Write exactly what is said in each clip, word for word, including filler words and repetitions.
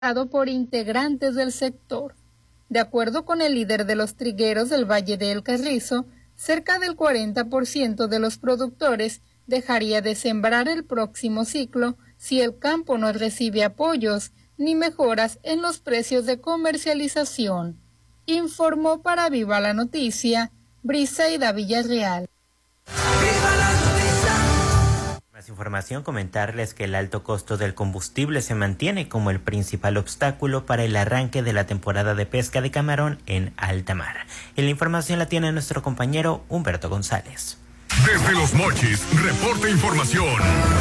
por integrantes del sector. De acuerdo con el líder de los trigueros del Valle de El Carrizo, cerca del cuarenta por ciento de los productores dejaría de sembrar el próximo ciclo si el campo no recibe apoyos ni mejoras en los precios de comercialización. Informó para Viva la Noticia, Briseida Villarreal. Más información, comentarles que el alto costo del combustible se mantiene como el principal obstáculo para el arranque de la temporada de pesca de camarón en alta mar. Y la información la tiene nuestro compañero Humberto González. Desde Los Mochis, reporta información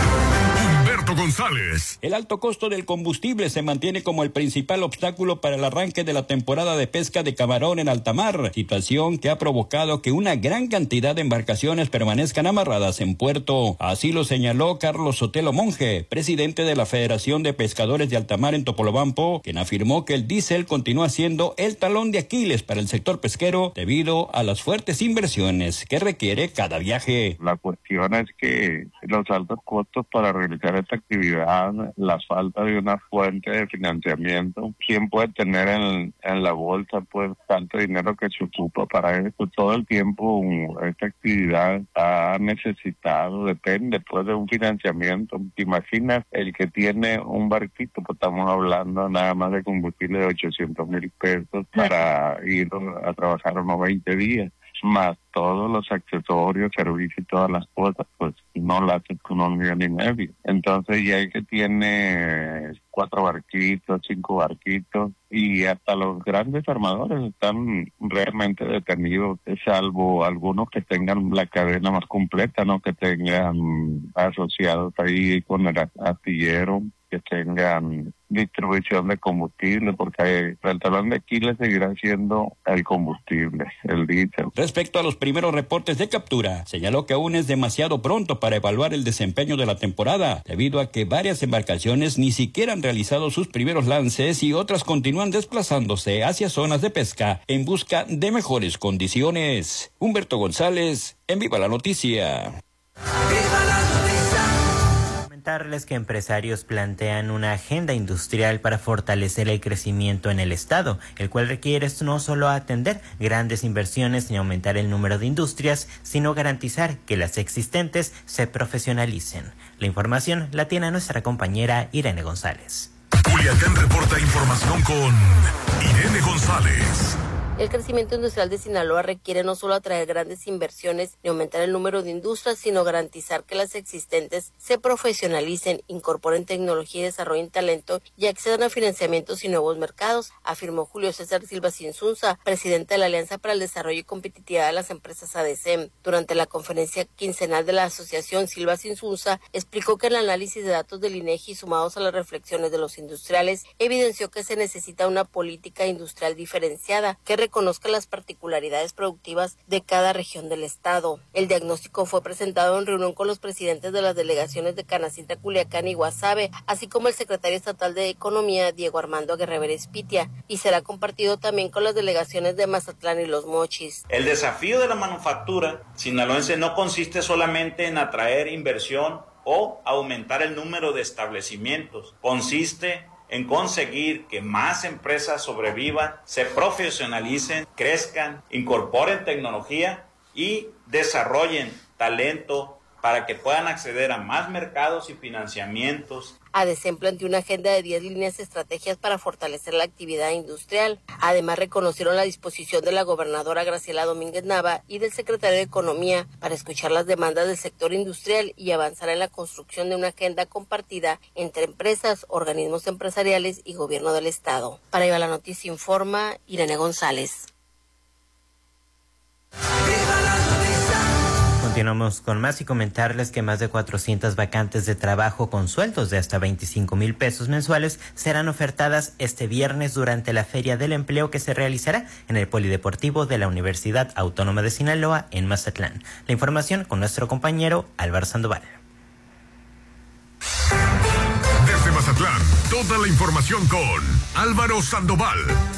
Humberto González. El alto costo del combustible se mantiene como el principal obstáculo para el arranque de la temporada de pesca de camarón en alta mar, situación que ha provocado que una gran cantidad de embarcaciones permanezcan amarradas en puerto. Así lo señaló Carlos Sotelo Monge, presidente de la Federación de Pescadores de Alta Mar en Topolobampo, quien afirmó que el diésel continúa siendo el talón de Aquiles para el sector pesquero debido a las fuertes inversiones que requiere cada viaje. La cuestión es que los altos costos para realizar esta actividad, la falta de una fuente de financiamiento, ¿quién puede tener en, en la bolsa pues tanto dinero que se ocupa para esto? Todo el tiempo esta actividad ha necesitado, depende pues de un financiamiento. ¿Te imaginas el que tiene un barquito? Pues estamos hablando nada más de combustible de ochocientos mil pesos para ir a trabajar unos veinte días. Más todos los accesorios, servicios y todas las cosas, pues no la hace con un millón y medio. Entonces ya el que tiene cuatro barquitos, cinco barquitos, y hasta los grandes armadores están realmente detenidos, salvo algunos que tengan la cadena más completa, ¿no? Que tengan asociados ahí con el astillero, que tengan distribución de combustible, porque el talón de Aquiles seguirá siendo el combustible, el diésel. Respecto a los primeros reportes de captura, señaló que aún es demasiado pronto para evaluar el desempeño de la temporada, debido a que varias embarcaciones ni siquiera han realizado sus primeros lances y otras continúan desplazándose hacia zonas de pesca en busca de mejores condiciones. Humberto González, en Viva la Noticia. ¡Viva la Comentarles que empresarios plantean una agenda industrial para fortalecer el crecimiento en el estado, el cual requiere no solo atender grandes inversiones ni aumentar el número de industrias, sino garantizar que las existentes se profesionalicen. La información la tiene nuestra compañera Irene González. Culiacán reporta información con Irene González. El crecimiento industrial de Sinaloa requiere no solo atraer grandes inversiones ni aumentar el número de industrias, sino garantizar que las existentes se profesionalicen, incorporen tecnología y desarrollen talento y accedan a financiamientos y nuevos mercados, afirmó Julio César Silva Sinsunza, presidente de la Alianza para el Desarrollo y Competitividad de las Empresas A D C E M. Durante la conferencia quincenal de la asociación, Silva Sinsunza explicó que el análisis de datos del INEGI sumados a las reflexiones de los industriales evidenció que se necesita una política industrial diferenciada que conozca las particularidades productivas de cada región del estado. El diagnóstico fue presentado en reunión con los presidentes de las delegaciones de Canacintra, Culiacán y Guasave, así como el secretario estatal de Economía, Diego Armando Guerrero Espitia, y será compartido también con las delegaciones de Mazatlán y Los Mochis. El desafío de la manufactura sinaloense no consiste solamente en atraer inversión o aumentar el número de establecimientos, consiste en conseguir que más empresas sobrevivan, se profesionalicen, crezcan, incorporen tecnología y desarrollen talento para que puedan acceder a más mercados y financiamientos. A D C E M planteó una agenda de diez líneas de estrategias para fortalecer la actividad industrial. Además, reconocieron la disposición de la gobernadora Graciela Domínguez Nava y del secretario de Economía para escuchar las demandas del sector industrial y avanzar en la construcción de una agenda compartida entre empresas, organismos empresariales y gobierno del estado. Para Viva la Noticia informa Irene González. Continuamos con más y comentarles que más de cuatrocientas vacantes de trabajo con sueldos de hasta veinticinco mil pesos mensuales serán ofertadas este viernes durante la Feria del Empleo que se realizará en el Polideportivo de la Universidad Autónoma de Sinaloa en Mazatlán. La información con nuestro compañero Álvaro Sandoval. Desde Mazatlán, toda la información con Álvaro Sandoval.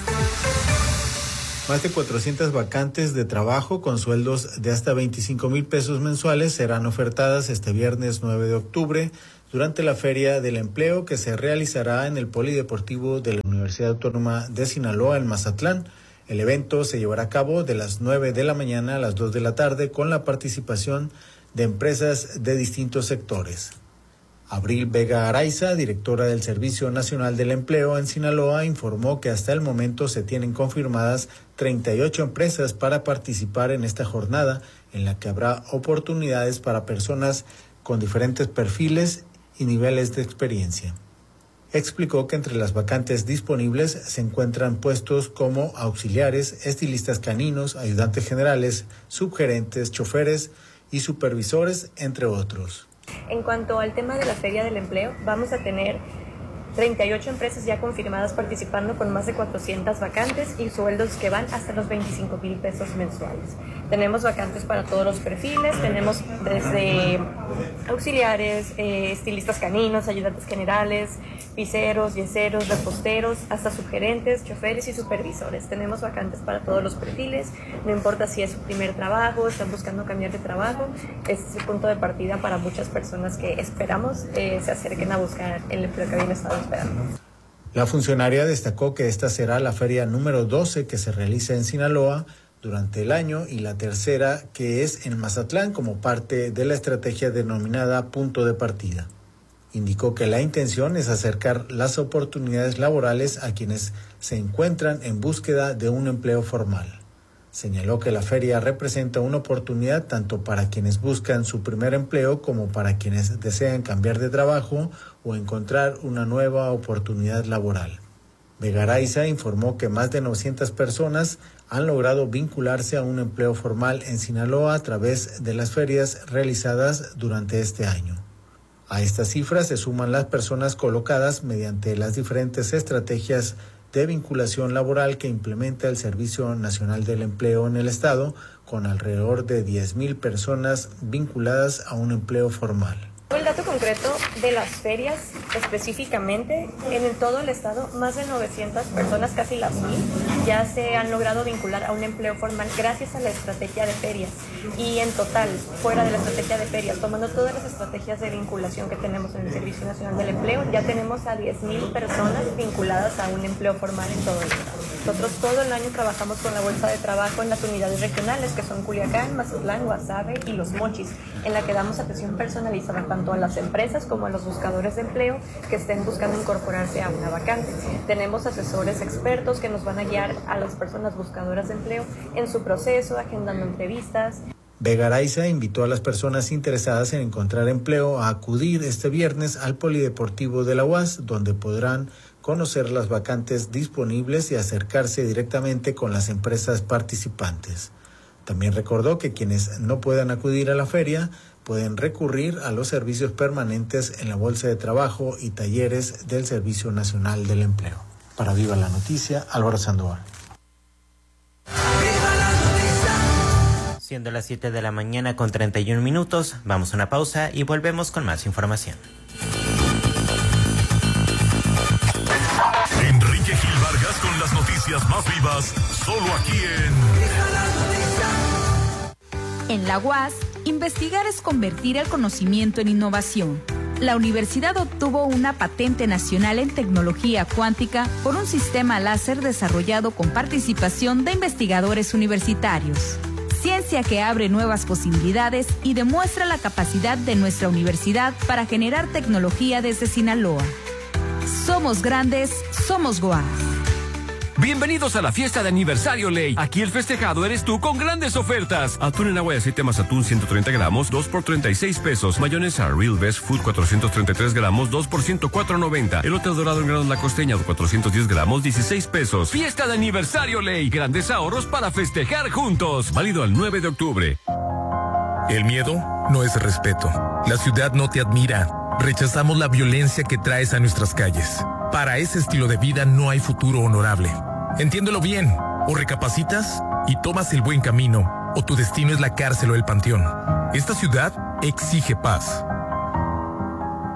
Más de cuatrocientas vacantes de trabajo con sueldos de hasta veinticinco mil pesos mensuales serán ofertadas este viernes nueve de octubre durante la Feria del Empleo que se realizará en el Polideportivo de la Universidad Autónoma de Sinaloa en Mazatlán. El evento se llevará a cabo de las nueve de la mañana a las dos de la tarde con la participación de empresas de distintos sectores. Abril Vega Araiza, directora del Servicio Nacional del Empleo en Sinaloa, informó que hasta el momento se tienen confirmadas treinta y ocho empresas para participar en esta jornada, en la que habrá oportunidades para personas con diferentes perfiles y niveles de experiencia. Explicó que entre las vacantes disponibles se encuentran puestos como auxiliares, estilistas caninos, ayudantes generales, subgerentes, choferes y supervisores, entre otros. En cuanto al tema de la Feria del Empleo, vamos a tener treinta y ocho empresas ya confirmadas participando con más de cuatrocientas vacantes y sueldos que van hasta los veinticinco mil pesos mensuales. Tenemos vacantes para todos los perfiles, tenemos desde auxiliares, eh, estilistas caninos, ayudantes generales, piseros, yeseros, reposteros, hasta subgerentes, choferes y supervisores. Tenemos vacantes para todos los perfiles, no importa si es su primer trabajo, están buscando cambiar de trabajo, este es el punto de partida para muchas personas que esperamos eh, se acerquen a buscar el empleo que habían estado esperando. La funcionaria destacó que esta será la feria número doce que se realiza en Sinaloa durante el año y la tercera que es en Mazatlán como parte de la estrategia denominada Punto de Partida. Indicó que la intención es acercar las oportunidades laborales a quienes se encuentran en búsqueda de un empleo formal. Señaló que la feria representa una oportunidad tanto para quienes buscan su primer empleo como para quienes desean cambiar de trabajo o encontrar una nueva oportunidad laboral. Vega Araiza informó que más de novecientas personas han logrado vincularse a un empleo formal en Sinaloa a través de las ferias realizadas durante este año. A estas cifras se suman las personas colocadas mediante las diferentes estrategias de vinculación laboral que implementa el Servicio Nacional del Empleo en el Estado, con alrededor de diez mil personas vinculadas a un empleo formal. El dato concreto de las ferias específicamente, en todo el estado, más de novecientas personas, casi las mil, ya se han logrado vincular a un empleo formal gracias a la estrategia de ferias. Y en total, fuera de la estrategia de ferias, tomando todas las estrategias de vinculación que tenemos en el Servicio Nacional del Empleo, ya tenemos a diez mil personas vinculadas a un empleo formal en todo el estado. Nosotros todo el año trabajamos con la Bolsa de Trabajo en las unidades regionales, que son Culiacán, Mazatlán, Guasave y Los Mochis, en la que damos atención personalizada tanto a las empresas como a los buscadores de empleo que estén buscando incorporarse a una vacante. Tenemos asesores expertos que nos van a guiar a las personas buscadoras de empleo en su proceso, agendando entrevistas. Vega Araiza invitó a las personas interesadas en encontrar empleo a acudir este viernes al Polideportivo de la U A S, donde podrán conocer las vacantes disponibles y acercarse directamente con las empresas participantes. También recordó que quienes no puedan acudir a la feria pueden recurrir a los servicios permanentes en la Bolsa de Trabajo y talleres del Servicio Nacional del Empleo. Para Viva la Noticia, Álvaro Sandoval. Siendo las siete de la mañana con treinta y un minutos, vamos a una pausa y volvemos con más información. Enrique Gil Vargas con las noticias más vivas, solo aquí en... En la U A S, investigar es convertir el conocimiento en innovación. La universidad obtuvo una patente nacional en tecnología cuántica por un sistema láser desarrollado con participación de investigadores universitarios. Ciencia que abre nuevas posibilidades y demuestra la capacidad de nuestra universidad para generar tecnología desde Sinaloa. Somos grandes, somos U A S. Bienvenidos a la fiesta de aniversario Ley. Aquí el festejado eres tú con grandes ofertas. Atún en agua y aceite Mazatún ciento treinta gramos, dos por treinta y seis pesos. Mayonesa Real Best Food cuatrocientos treinta y tres gramos, dos por ciento cuatro noventa. Elote dorado en granos La Costeña cuatrocientos diez gramos, dieciséis pesos. Fiesta de aniversario Ley. Grandes ahorros para festejar juntos. Válido al nueve de octubre. El miedo no es respeto. La ciudad no te admira. Rechazamos la violencia que traes a nuestras calles. Para ese estilo de vida no hay futuro honorable. Entiéndelo bien, o recapacitas y tomas el buen camino, o tu destino es la cárcel o el panteón. Esta ciudad exige paz.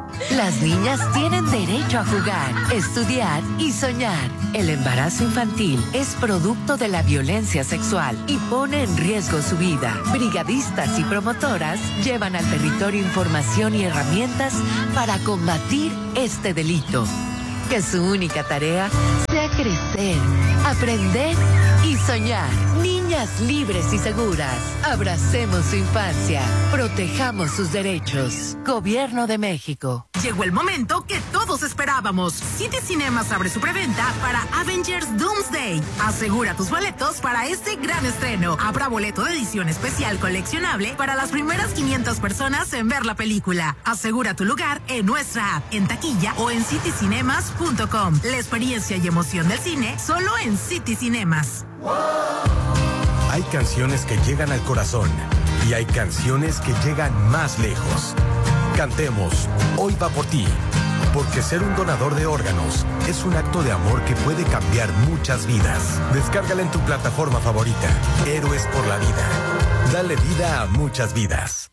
Las niñas tienen derecho a jugar, estudiar y soñar. El embarazo infantil es producto de la violencia sexual y pone en riesgo su vida. Brigadistas y promotoras llevan al territorio información y herramientas para combatir este delito. Que su única tarea sea crecer, aprender y soñar. Niñas libres y seguras. Abracemos su infancia. Protejamos sus derechos. Gobierno de México. Llegó el momento que todos esperábamos. City Cinemas abre su preventa para Avengers Doomsday. Asegura tus boletos para este gran estreno. Habrá boleto de edición especial coleccionable para las primeras quinientas personas en ver la película. Asegura tu lugar en nuestra app, en taquilla o en city cinemas punto com. La experiencia y emoción del cine solo en City Cinemas. Hay canciones que llegan al corazón y hay canciones que llegan más lejos. Cantemos Hoy va por ti, porque ser un donador de órganos es un acto de amor que puede cambiar muchas vidas. Descárgala en tu plataforma favorita. Héroes por la vida. Dale vida a muchas vidas.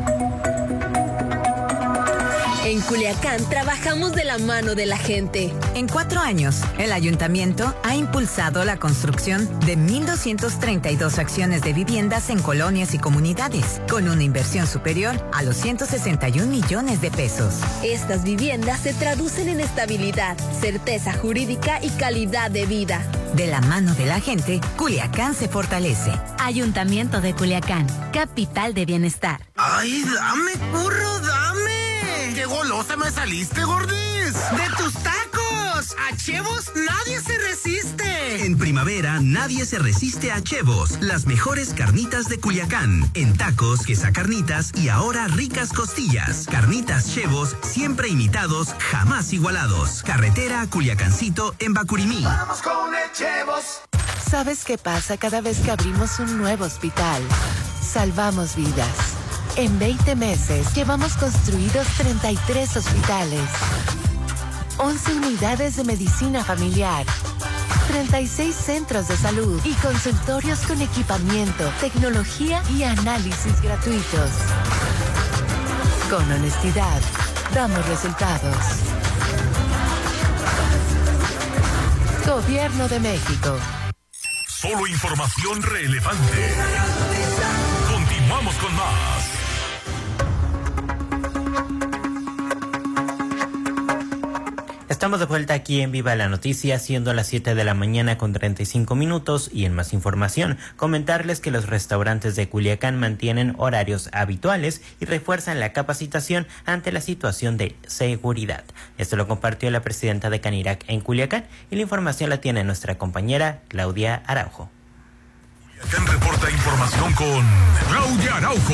En Culiacán trabajamos de la mano de la gente. En cuatro años, el ayuntamiento ha impulsado la construcción de mil doscientas treinta y dos acciones de viviendas en colonias y comunidades, con una inversión superior a los ciento sesenta y un millones de pesos. Estas viviendas se traducen en estabilidad, certeza jurídica y calidad de vida. De la mano de la gente, Culiacán se fortalece. Ayuntamiento de Culiacán, capital de bienestar. ¡Ay, dame, curro, dame! ¡Qué golosa me saliste, gordis! ¡De tus tacos! ¡A Chevos nadie se resiste! En primavera nadie se resiste a Chevos, las mejores carnitas de Culiacán. En tacos, quesacarnitas y ahora ricas costillas. Carnitas Chevos, siempre imitados, jamás igualados. Carretera Culiacancito en Bacurimí. ¡Vamos con el Chevos! ¿Sabes qué pasa cada vez que abrimos un nuevo hospital? Salvamos vidas. En veinte meses llevamos construidos treinta y tres hospitales, once unidades de medicina familiar, treinta y seis centros de salud y consultorios con equipamiento, tecnología y análisis gratuitos. Con honestidad, damos resultados. Gobierno de México. Solo información relevante. Continuamos con más. Estamos de vuelta aquí en Viva la Noticia, siendo las siete de la mañana con treinta y cinco minutos, y en más información, comentarles que los restaurantes de Culiacán mantienen horarios habituales y refuerzan la capacitación ante la situación de seguridad. Esto lo compartió la presidenta de Canirac en Culiacán, y la información la tiene nuestra compañera Claudia Araujo. Culiacán reporta información con Claudia Araujo.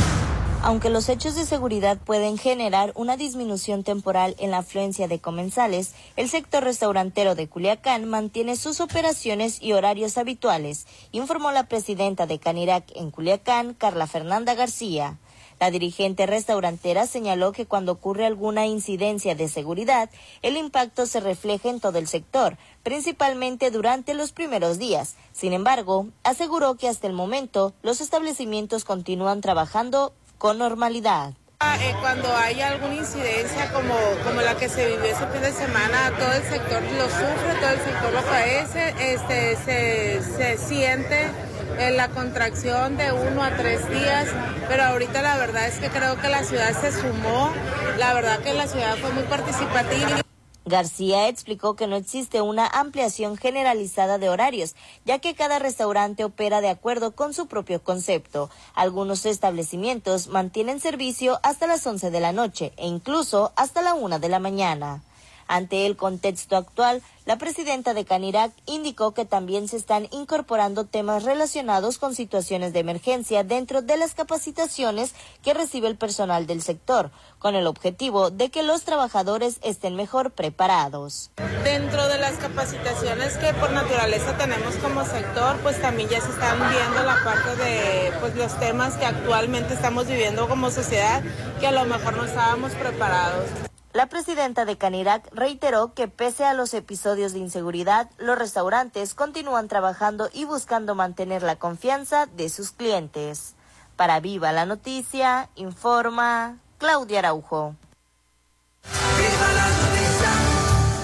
Aunque los hechos de seguridad pueden generar una disminución temporal en la afluencia de comensales, el sector restaurantero de Culiacán mantiene sus operaciones y horarios habituales, informó la presidenta de Canirac en Culiacán, Carla Fernanda García. La dirigente restaurantera señaló que cuando ocurre alguna incidencia de seguridad, el impacto se refleja en todo el sector, principalmente durante los primeros días. Sin embargo, aseguró que hasta el momento los establecimientos continúan trabajando con normalidad. Eh, cuando hay alguna incidencia como, como la que se vivió ese fin de semana, todo el sector lo sufre, todo el sector lo padece, este, se, se siente en la contracción de uno a tres días, pero ahorita la verdad es que creo que la ciudad se sumó, la verdad que la ciudad fue muy participativa. García explicó que no existe una ampliación generalizada de horarios, ya que cada restaurante opera de acuerdo con su propio concepto. Algunos establecimientos mantienen servicio hasta las once de la noche e incluso hasta la una de la mañana. Ante el contexto actual, la presidenta de Canirac indicó que también se están incorporando temas relacionados con situaciones de emergencia dentro de las capacitaciones que recibe el personal del sector, con el objetivo de que los trabajadores estén mejor preparados. Dentro de las capacitaciones que por naturaleza tenemos como sector, pues también ya se están viendo la parte de pues los temas que actualmente estamos viviendo como sociedad, que a lo mejor no estábamos preparados. La presidenta de Canirac reiteró que pese a los episodios de inseguridad, los restaurantes continúan trabajando y buscando mantener la confianza de sus clientes. Para Viva la Noticia, informa Claudia Araujo.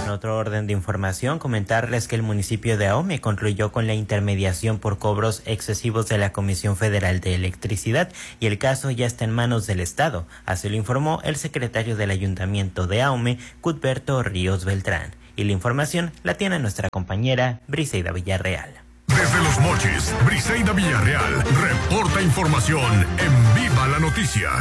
En otro orden de información, comentarles que el municipio de Ahome concluyó con la intermediación por cobros excesivos de la Comisión Federal de Electricidad y el caso ya está en manos del Estado. Así lo informó el secretario del Ayuntamiento de Ahome, Cuthberto Ríos Beltrán. Y la información la tiene nuestra compañera Briseida Villarreal. Desde Los Mochis, Briseida Villarreal reporta información en Viva la Noticia.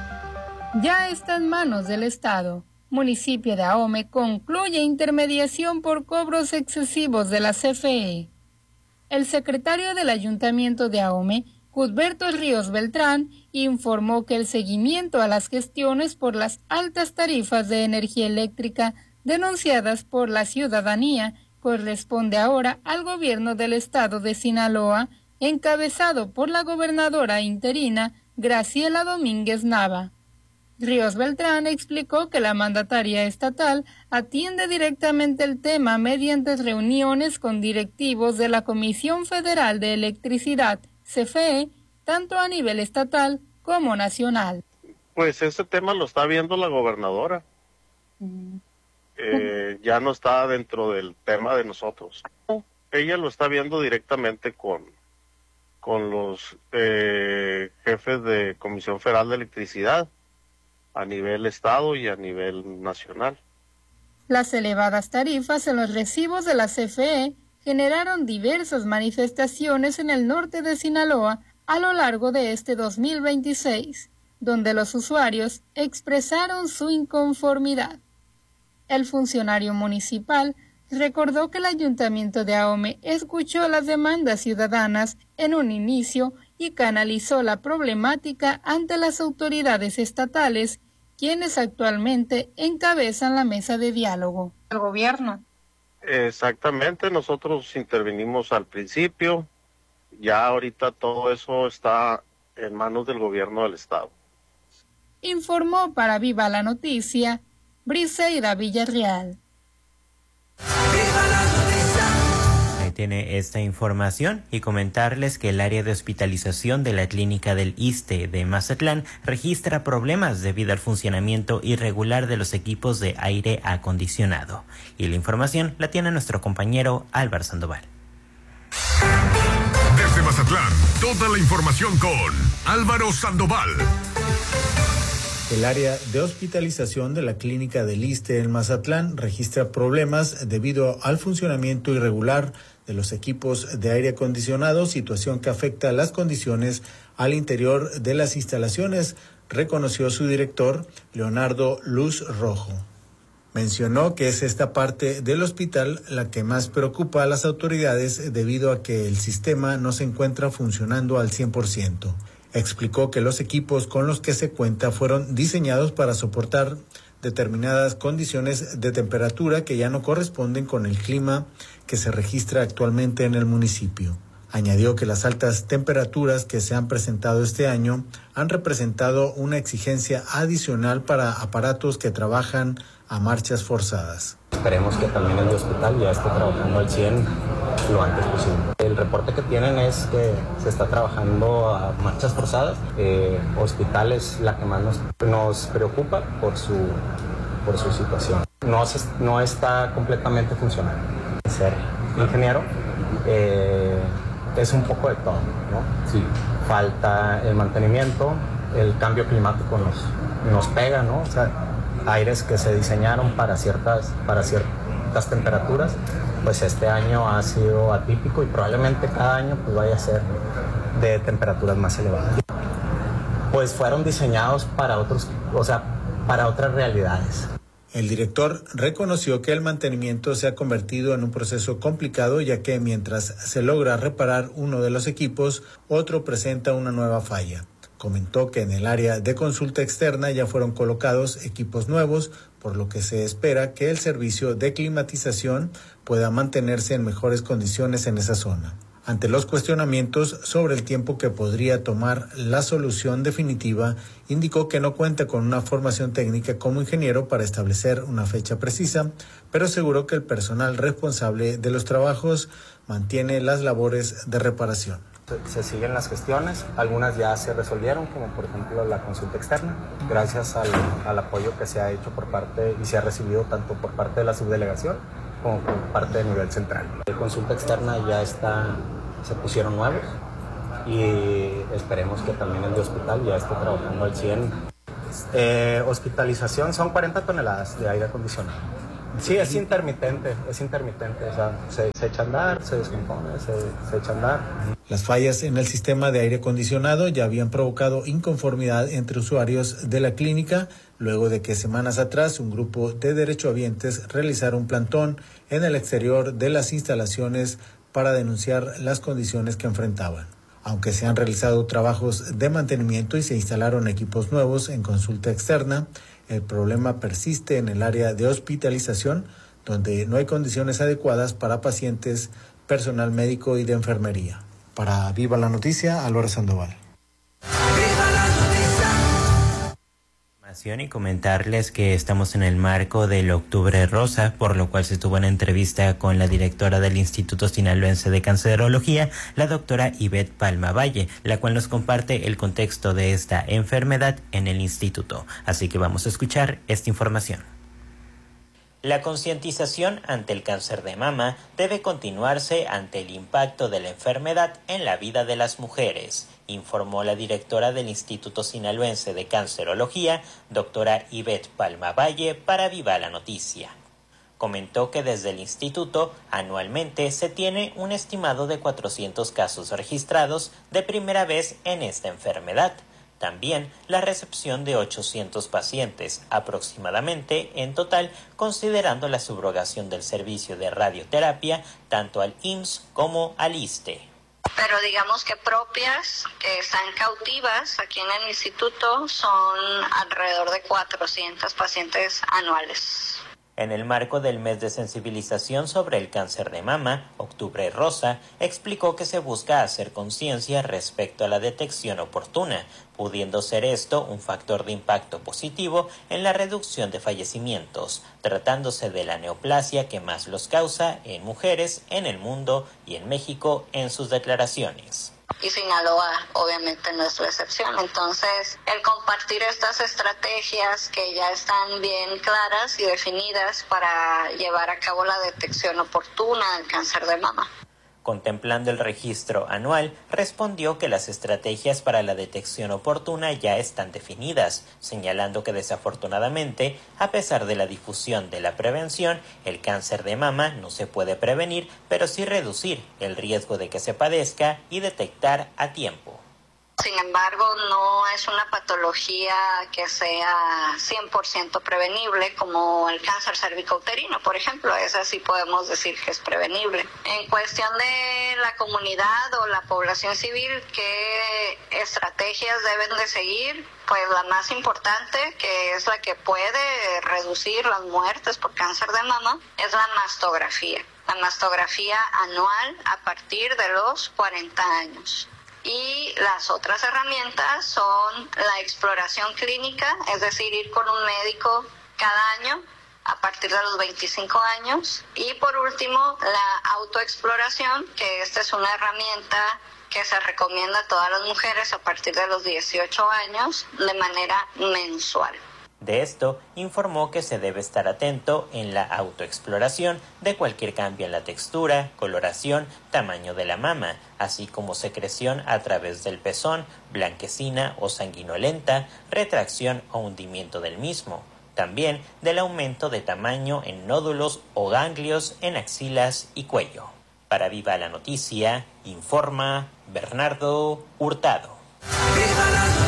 Ya está en manos del Estado. Municipio de Ahome concluye intermediación por cobros excesivos de la C F E. El secretario del Ayuntamiento de Ahome, Cuthberto Ríos Beltrán, informó que el seguimiento a las gestiones por las altas tarifas de energía eléctrica denunciadas por la ciudadanía corresponde ahora al gobierno del estado de Sinaloa, encabezado por la gobernadora interina Graciela Domínguez Nava. Ríos Beltrán explicó que la mandataria estatal atiende directamente el tema mediante reuniones con directivos de la Comisión Federal de Electricidad, C F E, tanto a nivel estatal como nacional. Pues ese tema lo está viendo la gobernadora. Mm. Eh, ya no está dentro del tema de nosotros. Ella lo está viendo directamente con, con los eh, jefes de Comisión Federal de Electricidad a nivel estado y a nivel nacional. Las elevadas tarifas en los recibos de la C F E generaron diversas manifestaciones en el norte de Sinaloa a lo largo de este dos mil veintiséis, donde los usuarios expresaron su inconformidad. El funcionario municipal recordó que el Ayuntamiento de Ahome escuchó las demandas ciudadanas en un inicio y canalizó la problemática ante las autoridades estatales, quienes actualmente encabezan la mesa de diálogo. El gobierno. Exactamente, nosotros intervinimos al principio, ya ahorita todo eso está en manos del gobierno del estado. Informó para Viva la Noticia, Briseida Villarreal. Ahí tiene esta información y comentarles que el área de hospitalización de la clínica del ISSSTE de Mazatlán registra problemas debido al funcionamiento irregular de los equipos de aire acondicionado. Y la información la tiene nuestro compañero Álvaro Sandoval. Desde Mazatlán, toda la información con Álvaro Sandoval. El área de hospitalización de la clínica del ISSSTE en Mazatlán registra problemas debido al funcionamiento irregular de los equipos de aire acondicionado, situación que afecta las condiciones al interior de las instalaciones, reconoció su director, Leonardo Luz Rojo. Mencionó que es esta parte del hospital la que más preocupa a las autoridades debido a que el sistema no se encuentra funcionando al cien por ciento. Explicó que los equipos con los que se cuenta fueron diseñados para soportar determinadas condiciones de temperatura que ya no corresponden con el clima que se registra actualmente en el municipio. Añadió que las altas temperaturas que se han presentado este año han representado una exigencia adicional para aparatos que trabajan a marchas forzadas. Esperemos que también el hospital ya esté trabajando al cien lo antes posible. El reporte que tienen es que se está trabajando a marchas forzadas. Eh, hospital es la que más nos, nos preocupa por su, por su situación. No, se, no está completamente funcionando. Ser ingeniero eh, es un poco de todo, ¿no? Sí. Falta el mantenimiento, el cambio climático nos, nos pega, ¿no? O sea, aires que se diseñaron para ciertas, para ciertas temperaturas, pues este año ha sido atípico y probablemente cada año pues vaya a ser de temperaturas más elevadas. Pues fueron diseñados para otros, o sea, para otras realidades. El director reconoció que el mantenimiento se ha convertido en un proceso complicado, ya que mientras se logra reparar uno de los equipos, otro presenta una nueva falla. Comentó que en el área de consulta externa ya fueron colocados equipos nuevos, por lo que se espera que el servicio de climatización pueda mantenerse en mejores condiciones en esa zona. Ante los cuestionamientos sobre el tiempo que podría tomar la solución definitiva, indicó que no cuenta con una formación técnica como ingeniero para establecer una fecha precisa, pero aseguró que el personal responsable de los trabajos mantiene las labores de reparación. Se, se siguen las gestiones, algunas ya se resolvieron, como por ejemplo la consulta externa, gracias al, al apoyo que se ha hecho por parte y se ha recibido tanto por parte de la subdelegación como por parte de nivel central. La consulta externa ya está, se pusieron nuevos y esperemos que también el de hospital ya esté trabajando al cien. Eh, hospitalización son cuarenta toneladas de aire acondicionado. Sí, es intermitente, es intermitente, o sea, se, se echa a andar, se descompone, se, se echa a andar. Las fallas en el sistema de aire acondicionado ya habían provocado inconformidad entre usuarios de la clínica, luego de que semanas atrás un grupo de derechohabientes realizara un plantón en el exterior de las instalaciones para denunciar las condiciones que enfrentaban. Aunque se han realizado trabajos de mantenimiento y se instalaron equipos nuevos en consulta externa, el problema persiste en el área de hospitalización, donde no hay condiciones adecuadas para pacientes, personal médico y de enfermería. Para Viva la Noticia, Álvaro Sandoval. Y comentarles que estamos en el marco del Octubre Rosa, por lo cual se tuvo una entrevista con la directora del Instituto Sinaloense de Cancerología, la doctora Ivette Palma Valle, la cual nos comparte el contexto de esta enfermedad en el instituto. Así que vamos a escuchar esta información. La concientización ante el cáncer de mama debe continuarse ante el impacto de la enfermedad en la vida de las mujeres, informó la directora del Instituto Sinaloense de Cancerología, doctora Ivette Palma Valle, para Viva la Noticia. Comentó que desde el instituto anualmente se tiene un estimado de cuatrocientos casos registrados de primera vez en esta enfermedad. También la recepción de ochocientos pacientes, aproximadamente en total, considerando la subrogación del servicio de radioterapia tanto al I M S S como al I S S S T E. Pero digamos que propias, que están cautivas aquí en el instituto, son alrededor de cuatrocientos pacientes anuales. En el marco del mes de sensibilización sobre el cáncer de mama, Octubre Rosa, explicó que se busca hacer conciencia respecto a la detección oportuna, pudiendo ser esto un factor de impacto positivo en la reducción de fallecimientos, tratándose de la neoplasia que más los causa en mujeres en el mundo y en México en sus declaraciones. Y Sinaloa obviamente no es la excepción. Entonces, el compartir estas estrategias que ya están bien claras y definidas para llevar a cabo la detección oportuna del cáncer de mama. Contemplando el registro anual, respondió que las estrategias para la detección oportuna ya están definidas, señalando que desafortunadamente, a pesar de la difusión de la prevención, el cáncer de mama no se puede prevenir, pero sí reducir el riesgo de que se padezca y detectar a tiempo. Sin embargo, no es una patología que sea cien por ciento prevenible como el cáncer cervicouterino, por ejemplo. Esa sí podemos decir que es prevenible. En cuestión de la comunidad o la población civil, ¿qué estrategias deben de seguir? Pues la más importante, que es la que puede reducir las muertes por cáncer de mama, es la mastografía. La mastografía anual a partir de los cuarenta años. Y las otras herramientas son la exploración clínica, es decir, ir con un médico cada año a partir de los veinticinco años. Y por último, la autoexploración, que esta es una herramienta que se recomienda a todas las mujeres a partir de los dieciocho años de manera mensual. De esto, informó que se debe estar atento en la autoexploración de cualquier cambio en la textura, coloración, tamaño de la mama, así como secreción a través del pezón, blanquecina o sanguinolenta, retracción o hundimiento del mismo. También del aumento de tamaño en nódulos o ganglios en axilas y cuello. Para Viva la Noticia, informa Bernardo Hurtado. ¡Viva la Noticia!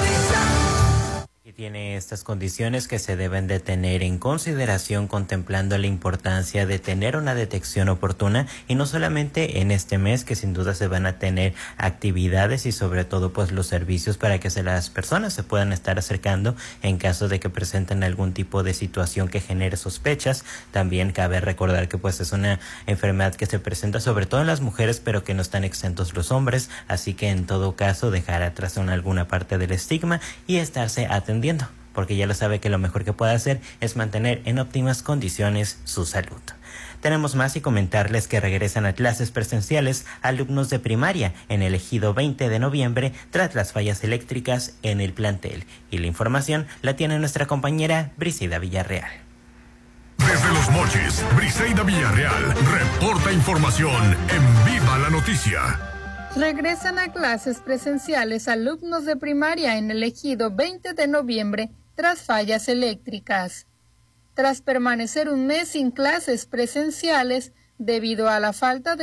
Tiene estas condiciones que se deben de tener en consideración contemplando la importancia de tener una detección oportuna y no solamente en este mes, que sin duda se van a tener actividades y sobre todo pues los servicios para que se las personas se puedan estar acercando en caso de que presenten algún tipo de situación que genere sospechas. También cabe recordar que pues es una enfermedad que se presenta sobre todo en las mujeres, pero que no están exentos los hombres, así que en todo caso dejar atrás en alguna parte del estigma y estarse atendiendo, porque ya lo sabe que lo mejor que puede hacer es mantener en óptimas condiciones su salud. Tenemos más y comentarles que regresan a clases presenciales alumnos de primaria en el ejido veinte de noviembre tras las fallas eléctricas en el plantel. Y la información la tiene nuestra compañera Briseida Villarreal. Desde Los Mochis, Briseida Villarreal reporta información en Viva la Noticia. Regresan a clases presenciales alumnos de primaria en el ejido veinte de noviembre tras fallas eléctricas. Tras permanecer un mes sin clases presenciales debido a la falta de